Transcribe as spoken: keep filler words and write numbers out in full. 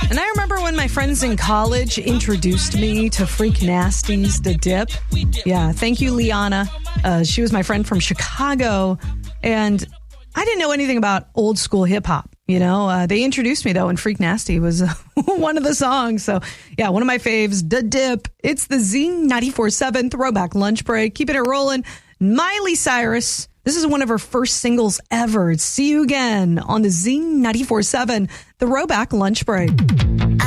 And I remember when my friends in college introduced me to Freak Nasty's The Dip. Yeah, thank you, Liana. Uh, she was my friend from Chicago. And I didn't know anything about old school hip hop. You know, uh, they introduced me, though, and Freak Nasty was uh, one of the songs. So, yeah, one of my faves, The Dip. It's the Z ninety-four point seven Throwback Lunch Break. Keeping it rolling. Miley Cyrus. This is one of her first singles ever. It's See You Again on the Z ninety-four point seven Throwback Lunch Break.